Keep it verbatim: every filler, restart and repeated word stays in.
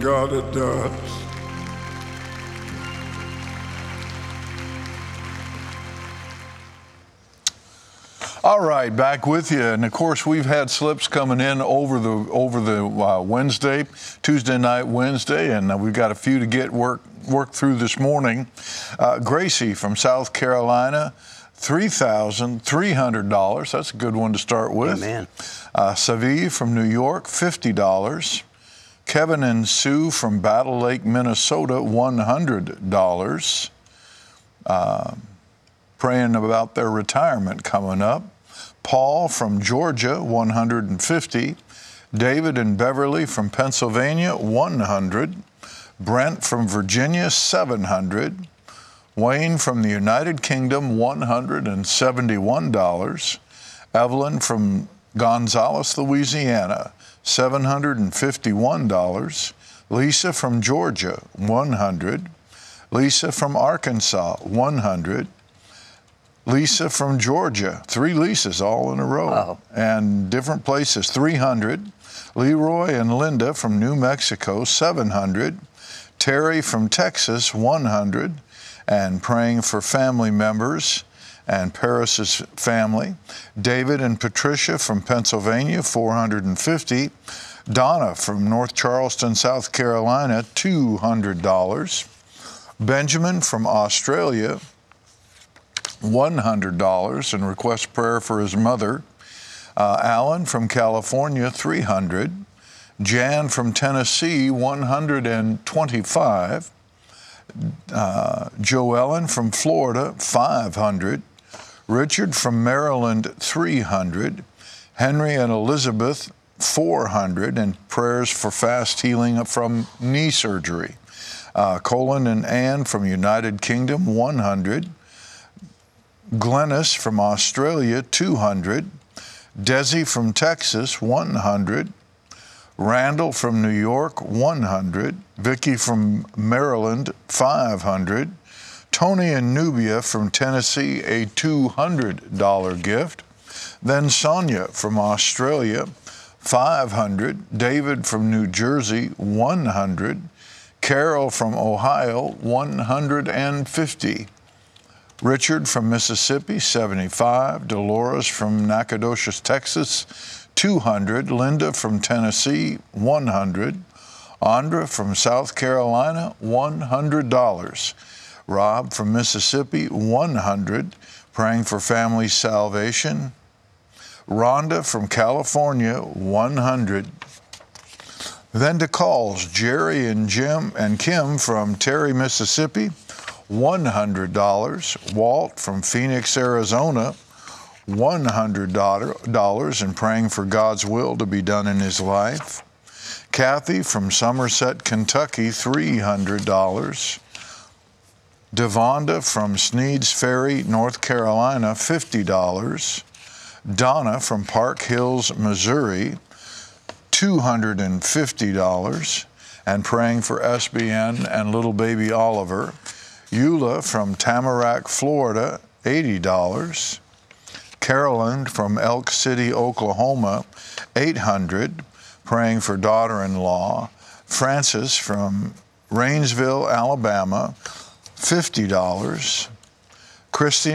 God, it does. All right, back with you, and of course we've had slips coming in over the over the uh, Wednesday, Tuesday night, Wednesday, and uh, we've got a few to get work work through this morning. Uh, Gracie from South Carolina, three thousand three hundred dollars. That's a good one to start with. Amen. Uh, Savi from New York, fifty dollars. Kevin and Sue from Battle Lake, Minnesota, one hundred dollars. Uh, praying about their retirement coming up. Paul from Georgia, one hundred fifty. David and Beverly from Pennsylvania, one hundred. Brent from Virginia, seven hundred. Wayne from the United Kingdom, one hundred seventy-one dollars. Evelyn from Gonzales, Louisiana, seven hundred fifty-one dollars. Lisa from Georgia, one hundred. Lisa from Arkansas, one hundred. Lisa from Georgia, three Lisas all in a row, wow. And different places, three hundred. Leroy and Linda from New Mexico, seven hundred. Terry from Texas, one hundred. And praying for family members and Paris's family. David and Patricia from Pennsylvania, four hundred fifty. Donna from North Charleston, South Carolina, two hundred dollars. Benjamin from Australia, one hundred dollars, and requests prayer for his mother. Uh, Alan from California, three hundred dollars. Jan from Tennessee, one hundred twenty-five dollars. Uh, Joellen from Florida, five hundred dollars. Richard from Maryland, three hundred dollars. Henry and Elizabeth, four hundred dollars, and prayers for fast healing from knee surgery. Uh, Colin and Ann from United Kingdom, one hundred dollars. Glennis from Australia, two hundred dollars. Desi from Texas, one hundred dollars. Randall from New York, one hundred dollars. Vicky from Maryland, five hundred dollars. Tony and Nubia from Tennessee, a two hundred dollars gift. Then Sonia from Australia, five hundred dollars. David from New Jersey, one hundred dollars. Carol from Ohio, one hundred fifty dollars. Richard from Mississippi, seventy-five dollars. Dolores from Nacogdoches, Texas, two hundred dollars. Linda from Tennessee, one hundred dollars. Andra from South Carolina, one hundred dollars. Rob from Mississippi, one hundred dollars. Praying for family salvation. Rhonda from California, one hundred dollars. Then to calls, Jerry and Jim and Kim from Terry, Mississippi, one hundred dollars. Walt from Phoenix, Arizona, one hundred dollars, and praying for God's will to be done in his life. Kathy from Somerset, Kentucky, three hundred dollars. Devonda from Sneeds Ferry, North Carolina, fifty dollars. Donna from Park Hills, Missouri, two hundred fifty dollars, and praying for S B N and little baby Oliver. Eula from Tamarack, Florida, eighty dollars. Carolyn from Elk City, Oklahoma, eight hundred dollars, praying for daughter-in-law. Francis from Rainsville, Alabama, fifty dollars. Christy